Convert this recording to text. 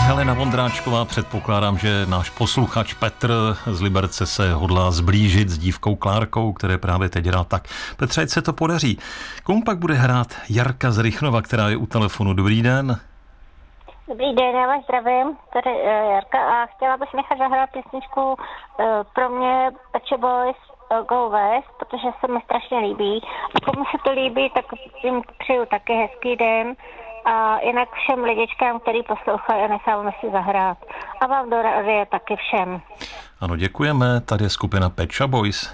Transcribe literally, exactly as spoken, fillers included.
Helena Vondráčková, předpokládám, že náš posluchač Petr z Liberce se hodlá zblížit s dívkou Klárkou, které právě teď hrál. Tak Petře, ať se to podaří. Komu pak bude hrát Jarka z Rychnova, která je u telefonu? Dobrý den. Dobrý den, já vás zdravím, tady uh, Jarka, a chtěla bych nechat zahrát písničku uh, pro mě Pet Shop Boys uh, Go West, protože se mi strašně líbí. A komu se to líbí, tak jim přeju taky hezký den. A jinak všem lidičkám, který poslouchají, a necháváme si zahrát. A vám do rádia taky všem. Ano, děkujeme. Tady je skupina Pet Shop Boys.